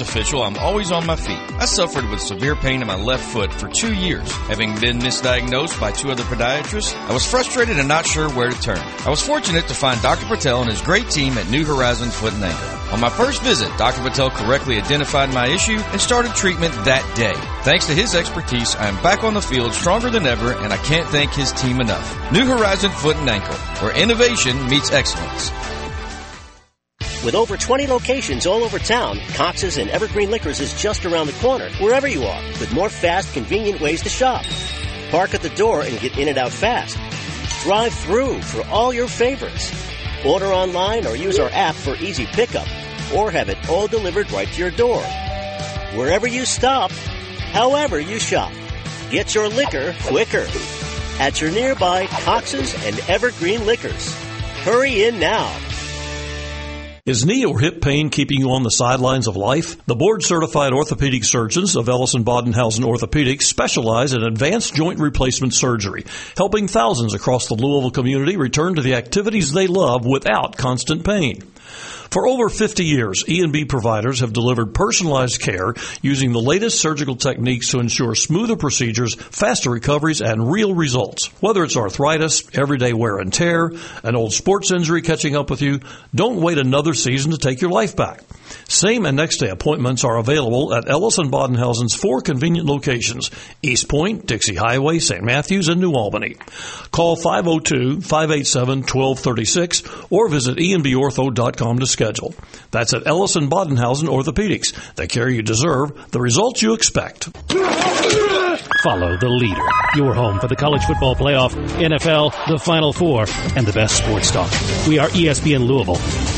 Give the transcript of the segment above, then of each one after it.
official, I'm always on my feet. I suffered with severe pain in my left foot for 2 years. Having been misdiagnosed by 2 other podiatrists, I was frustrated and not sure where to turn. I was fortunate to find Dr. Patel and his great team at New Horizon Foot and Ankle. On my first visit, Dr. Patel correctly identified my issue and started treatment that day. Thanks to his expertise, I am back on the field stronger than ever, and I can't thank his team enough. New Horizon Foot and Ankle, where innovation meets excellence. With over 20 locations all over town, Cox's and Evergreen Liquors is just around the corner, wherever you are, with more fast, convenient ways to shop. Park at the door and get in and out fast. Drive through for all your favorites. Order online or use our app for easy pickup, or have it all delivered right to your door. Wherever you stop, however you shop, get your liquor quicker at your nearby Cox's and Evergreen Liquors. Hurry in now. Is knee or hip pain keeping you on the sidelines of life? The board-certified orthopedic surgeons of Ellison Bodenhausen Orthopedics specialize in advanced joint replacement surgery, helping thousands across the Louisville community return to the activities they love without constant pain. For over 50 years, E&B providers have delivered personalized care using the latest surgical techniques to ensure smoother procedures, faster recoveries, and real results. Whether it's arthritis, everyday wear and tear, an old sports injury catching up with you, don't wait another season to take your life back. Same and next day appointments are available at Ellison Bodenhausen's 4 convenient locations: East Point, Dixie Highway, St. Matthews, and New Albany. Call 502-587-1236 or visit enbortho.com to schedule. That's at Ellison Bodenhausen Orthopedics. The care you deserve, the results you expect. Follow the leader. Your home for the college football playoff, NFL, the Final Four, and the best sports talk. We are ESPN Louisville.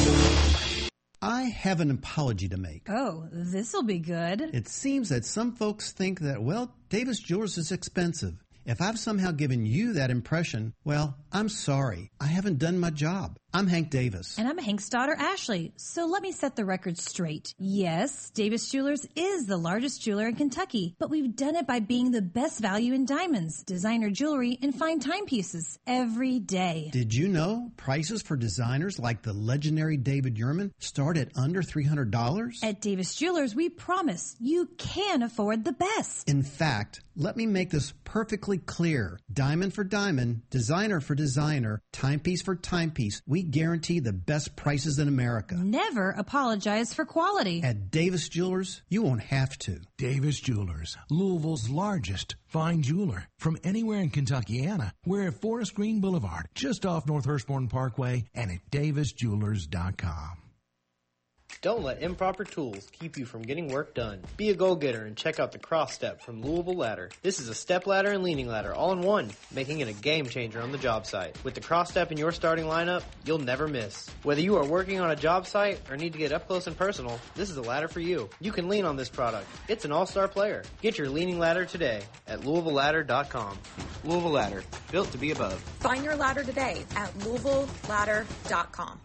I have an apology to make. Oh, this'll be good. It seems that some folks think that, well, Davis Jewelers is expensive. If I've somehow given you that impression, well, I'm sorry. I haven't done my job. I'm Hank Davis. And I'm Hank's daughter, Ashley. So let me set the record straight. Yes, Davis Jewelers is the largest jeweler in Kentucky, but we've done it by being the best value in diamonds, designer jewelry, and fine timepieces every day. Did you know prices for designers like the legendary David Yurman start at under $300? At Davis Jewelers, we promise you can afford the best. In fact, let me make this perfectly clear. Diamond for diamond, designer for designer, timepiece for timepiece. We guarantee the best prices in America. Never apologize for quality. At Davis Jewelers, you won't have to. Davis Jewelers, Louisville's largest fine jeweler. From anywhere in Kentuckiana, we're at Forest Green Boulevard, just off North Hurstbourne Parkway, and at davisjewelers.com. Don't let improper tools keep you from getting work done. Be a go-getter and check out the Cross Step from Louisville Ladder. This is a step ladder and leaning ladder all in one, making it a game changer on the job site. With the Cross Step in your starting lineup, you'll never miss. Whether you are working on a job site or need to get up close and personal, this is a ladder for you. You can lean on this product. It's an all-star player. Get your leaning ladder today at LouisvilleLadder.com. Louisville Ladder, built to be above. Find your ladder today at LouisvilleLadder.com.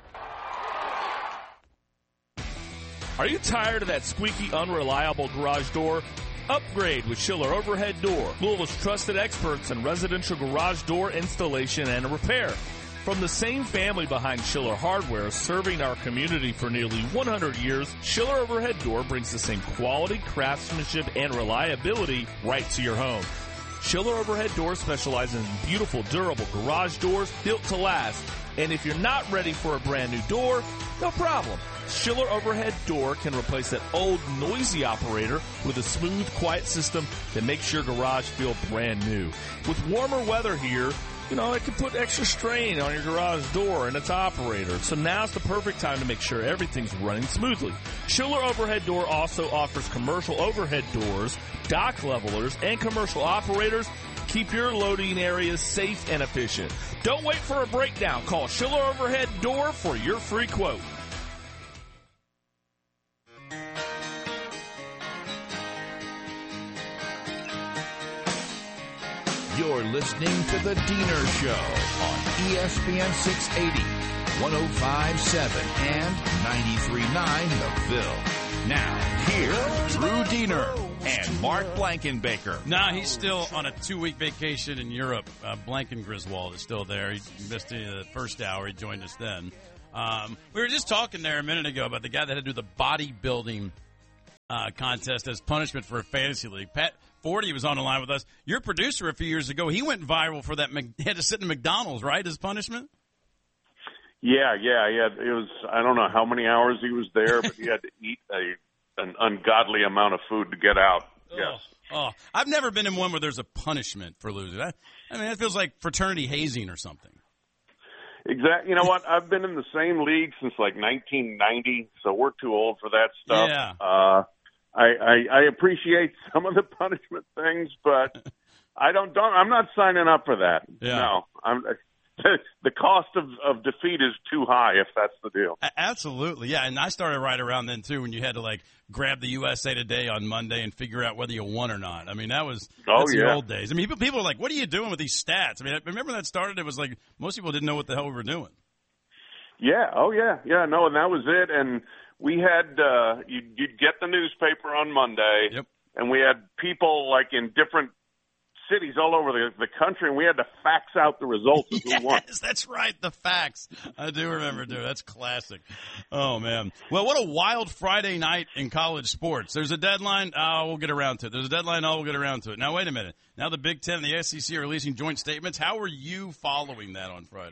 Are you tired of that squeaky, unreliable garage door? Upgrade with Schiller Overhead Door, Louisville's trusted experts in residential garage door installation and repair. From the same family behind Schiller Hardware, serving our community for nearly 100 years, Schiller Overhead Door brings the same quality, craftsmanship, and reliability right to your home. Schiller Overhead Door specializes in beautiful, durable garage doors built to last. And if you're not ready for a brand new door, no problem. Schiller Overhead Door can replace that old, noisy operator with a smooth, quiet system that makes your garage feel brand new. With warmer weather here, it can put extra strain on your garage door and its operator. So now's the perfect time to make sure everything's running smoothly. Schiller Overhead Door also offers commercial overhead doors, dock levelers, and commercial operators. Keep your loading areas safe and efficient. Don't wait for a breakdown. Call Schiller Overhead Door for your free quote. You're listening to The Diener Show on ESPN 680, 105.7, and 93.9 The Ville. Now, here's Drew Diener and Mark Blankenbaker. Nah, he's still on a 2-week vacation in Europe. Blanken Griswold is still there. He missed the first hour. He joined us then. We were just talking there a minute ago about the guy that had to do the bodybuilding contest as punishment for a fantasy league. Pat Forty was on the line with us. Your producer a few years ago, he went viral for that. He had to sit in McDonald's, right, as punishment? Yeah. It was, I don't know how many hours he was there, but he had to eat an ungodly amount of food to get out. Yes. Oh, I've never been in one where there's a punishment for losing. I mean, that feels like fraternity hazing or something. Exactly. You know what? I've been in the same league since like 1990, so we're too old for that stuff. Yeah. I appreciate some of the punishment things, but I'm not signing up for that. Yeah. No, the cost of defeat is too high if that's the deal. Absolutely, yeah. And I started right around then too, when you had to like grab the USA Today on Monday and figure out whether you won or not. I mean, that's the old days. I mean, people are like, "What are you doing with these stats?" I mean, remember that started? It was like most people didn't know what the hell we were doing. Yeah. Oh yeah. No, and that was it. And we had you'd get the newspaper on Monday, yep. And we had people like in different cities all over the country, and we had to fax out the results of who won. Yes, that's right, the fax. I do remember doing that's classic. Oh, man. Well, what a wild Friday night in college sports. There's a deadline. We'll get around to it. There's a deadline. We'll get around to it. Now, wait a minute. Now the Big Ten and the SEC are releasing joint statements. How are you following that on Friday?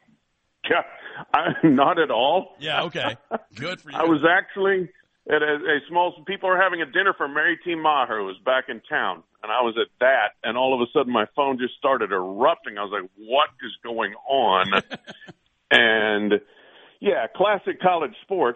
Yeah, not at all. Yeah, okay. Good for you. I was actually at a small – people are having a dinner for Mary T. Maher, who was back in town. And I was at that, and all of a sudden my phone just started erupting. I was like, what is going on? And, yeah, classic college sports,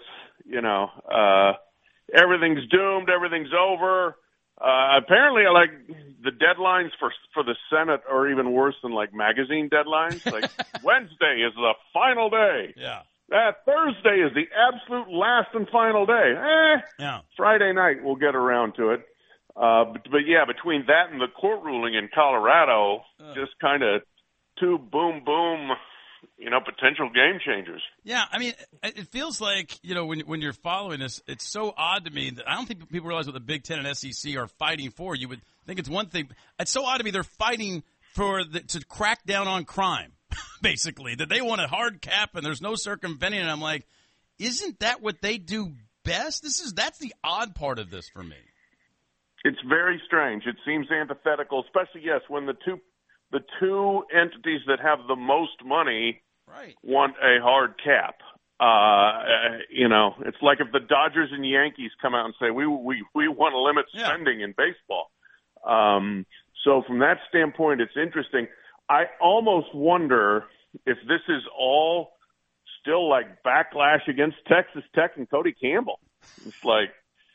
everything's doomed, everything's over. Apparently, like, the deadlines for the Senate are even worse than, like, magazine deadlines. Like, Wednesday is the final day. Yeah. Thursday is the absolute last and final day. Yeah. Friday night we'll get around to it. But yeah, between that and the court ruling in Colorado, just kind of two boom, potential game changers. Yeah, I mean, it feels like, when you're following this, it's so odd to me that I don't think people realize what the Big Ten and SEC are fighting for. You would think it's one thing. It's so odd to me they're fighting to crack down on crime, basically, that they want a hard cap and there's no circumventing it. I'm like, isn't that what they do best? That's the odd part of this for me. It's very strange. It seems antithetical, especially, yes, when the two entities that have the most money want a hard cap. It's like if the Dodgers and Yankees come out and say, we want to limit spending in baseball. So from that standpoint, it's interesting. I almost wonder if this is all still like backlash against Texas Tech and Cody Campbell. It's like,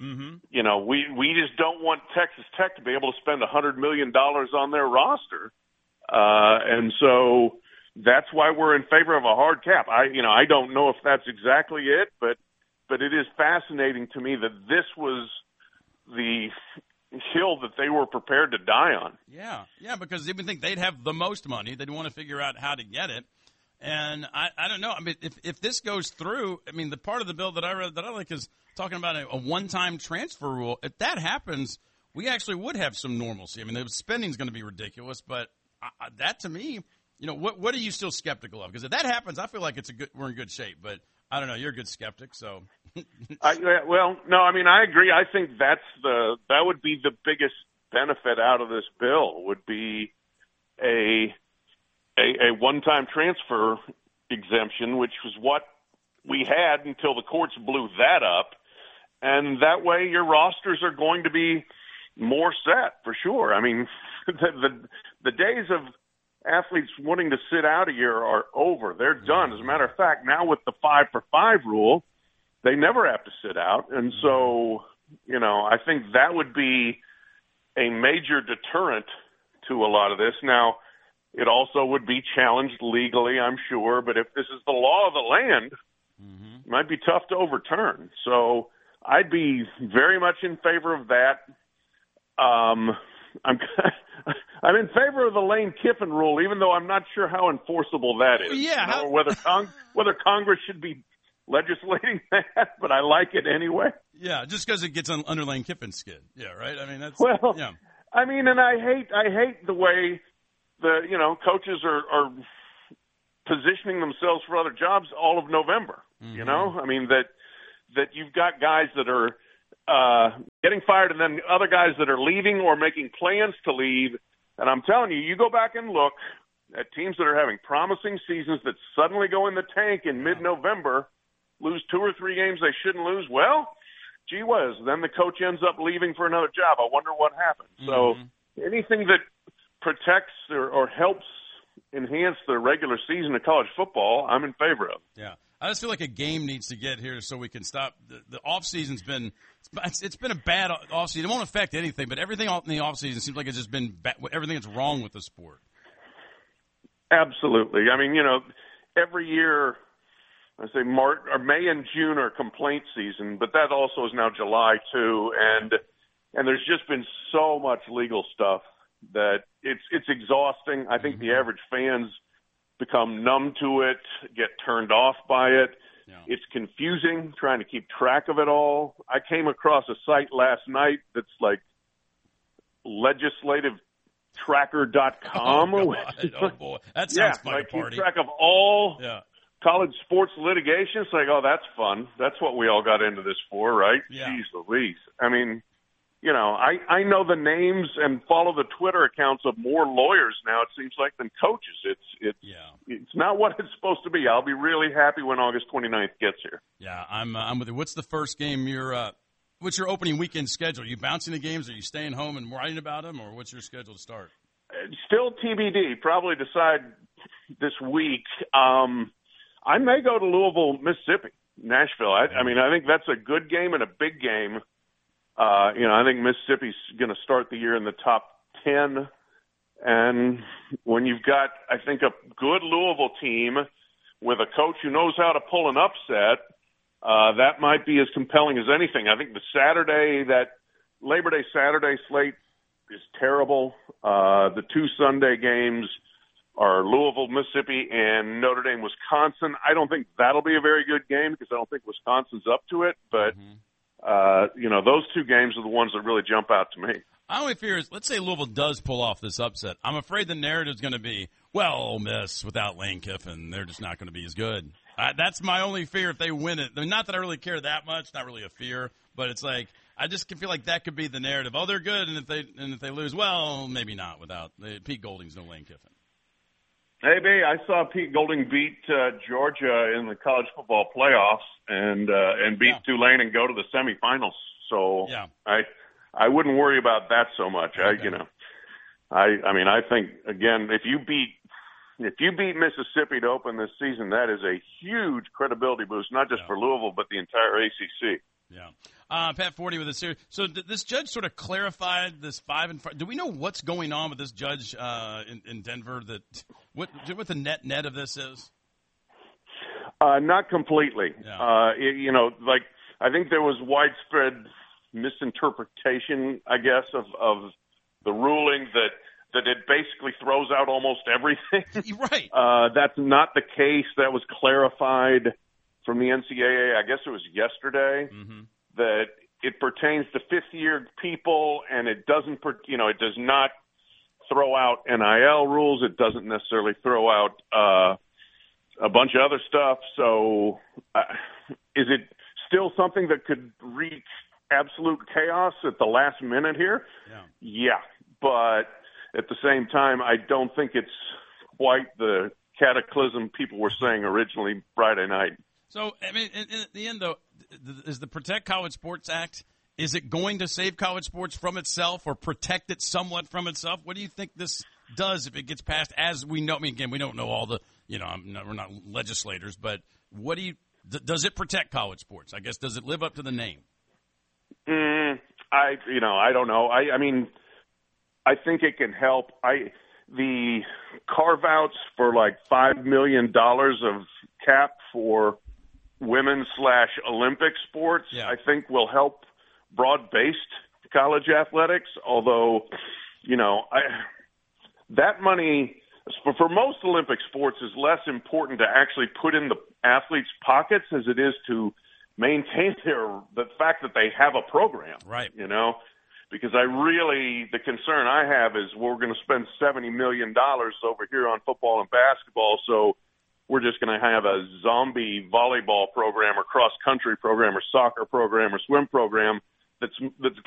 we just don't want Texas Tech to be able to spend $100 million on their roster. And so that's why we're in favor of a hard cap. I don't know if that's exactly it, but it is fascinating to me that this was the hill that they were prepared to die on. Yeah, because they would think they'd have the most money. They'd want to figure out how to get it. And I don't know. I mean, if this goes through, I mean, the part of the bill that I read that I like is talking about a one-time transfer rule. If that happens, we actually would have some normalcy. I mean, the spending is going to be ridiculous, but that to me, what are you still skeptical of? Because if that happens, I feel like we're in good shape. But I don't know. You're a good skeptic, so. Well, no, I mean, I agree. I think that would be the biggest benefit out of this bill would be a one-time transfer exemption, which was what we had until the courts blew that up. And that way your rosters are going to be more set for sure. I mean, the days of athletes wanting to sit out a year are over. They're done. As a matter of fact, now with the 5-for-5 rule, they never have to sit out. And so, I think that would be a major deterrent to a lot of this. Now, it also would be challenged legally, I'm sure, but if this is the law of the land, it might be tough to overturn. So I'd be very much in favor of that. I'm in favor of the Lane Kiffin rule, even though I'm not sure how enforceable that is. Yeah, or whether Congress should be legislating that, but I like it anyway. Yeah, just because it gets under Lane Kiffin's skin. Yeah, right. I mean, that's yeah. I mean, and I hate the way the coaches are positioning themselves for other jobs all of November. I mean that you've got guys that are getting fired, and then other guys that are leaving or making plans to leave. And I'm telling you, you go back and look at teams that are having promising seasons that suddenly go in the tank in mid-November, lose 2 or 3 games they shouldn't lose. Well, gee whiz, then the coach ends up leaving for another job. I wonder what happens. So anything that protects or helps enhance the regular season of college football, I'm in favor of. Yeah. I just feel like a game needs to get here so we can stop. The off-season's been it's been a bad off-season. It won't affect anything, but everything in the off-season seems like it's just been everything that's wrong with the sport. Absolutely. I mean, every year, I say May and June are complaint season, but that also is now July too, and there's just been so much legal stuff that it's exhausting. I think the average fans become numb to it, get turned off by it. Yeah. It's confusing trying to keep track of it all. I came across a site last night that's like legislativetracker.com. Oh, boy. That sounds like a party. Keep track of all college sports litigation. It's like, oh, that's fun. That's what we all got into this for, right? Yeah. Jeez Louise. I mean, I know the names and follow the Twitter accounts of more lawyers now, it seems like, than coaches. It's not what it's supposed to be. I'll be really happy when August 29th gets here. Yeah, I'm with you. What's the first game what's your opening weekend schedule? Are you bouncing the games? Are you staying home and writing about them, or what's your schedule to start? Still TBD. Probably decide this week. I may go to Louisville, Mississippi, Nashville. I mean, I think that's a good game and a big game. I think Mississippi's going to start the year in the top 10. And when you've got, I think, a good Louisville team with a coach who knows how to pull an upset, that might be as compelling as anything. I think that Labor Day Saturday slate is terrible. The 2 Sunday games are Louisville, Mississippi, and Notre Dame, Wisconsin. I don't think that'll be a very good game because I don't think Wisconsin's up to it. But, those 2 games are the ones that really jump out to me. My only fear is, let's say Louisville does pull off this upset. I'm afraid the narrative's going to be, well, Ole Miss without Lane Kiffin, they're just not going to be as good. That's my only fear if they win it. Not that I really care that much, not really a fear, but it's like I just can feel like that could be the narrative. Oh, they're good, and if they lose, well, maybe not without Pete Golding's no Lane Kiffin. Hey, B, I saw Pete Golding beat Georgia in the college football playoffs and beat Tulane and go to the semifinals. So I wouldn't worry about that so much. Okay. I think again, if you beat Mississippi to open this season, that is a huge credibility boost, not just for Louisville but the entire ACC. Yeah. Pat Forty with a series. So this judge sort of clarified this 5 and 5. Do we know what's going on with this judge in Denver? What the net of this is? Not completely. Yeah. I think there was widespread misinterpretation, I guess, of the ruling that it basically throws out almost everything. Right. That's not the case. That was clarified from the NCAA, I guess it was yesterday, that it pertains to fifth-year people, and it doesn't, it does not throw out NIL rules. It doesn't necessarily throw out a bunch of other stuff. So is it still something that could reach absolute chaos at the last minute here? Yeah. But at the same time, I don't think it's quite the cataclysm people were saying originally Friday night. So, I mean, in the end, though, is the Protect College Sports Act, is it going to save college sports from itself or protect it somewhat from itself? What do you think this does if it gets passed? As we know, I mean, again, we don't know all the, we're not legislators, but does it protect college sports? I guess, does it live up to the name? I don't know. I mean, I think it can help. The carve-outs for like $5 million of cap for women/Olympic sports, I think will help broad-based college athletics. Although, that money for most Olympic sports is less important to actually put in the athletes' pockets as it is to maintain the fact that they have a program. Right. Because the concern I have is we're going to spend $70 million over here on football and basketball, so we're just going to have a zombie volleyball program or cross-country program or soccer program or swim program that's